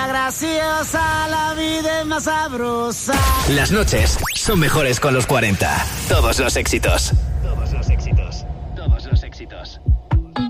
está graciosa, la vida es más sabrosa. Las noches son mejores con los 40. Todos los éxitos.